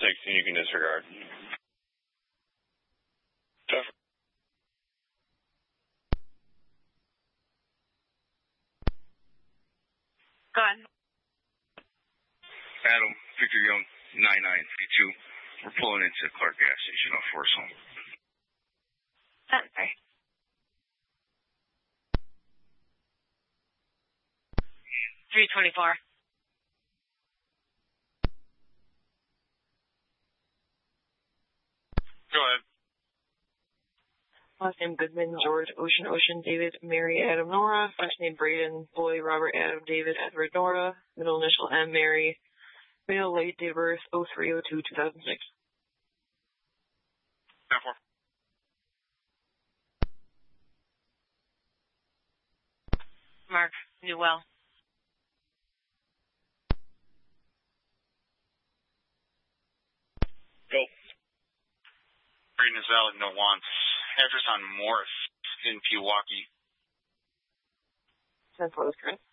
16 you can disregard. Tough. Go ahead. Adam, Victor Young, 9952. We're pulling into Clark gas station off Forest Home. Sorry. 324. Go ahead. Last name Goodman, George, Ocean, David, Mary, Adam, Nora. First name Braden, Boy, Robert, Adam, David, Edward, Nora. Middle initial M, Mary. Male, late, date of birth, 03/02/2006. 10-4. Mark Newell. Go. Braden is valid, no wants. Address on Morris in Pewaukee. 10-4 is correct.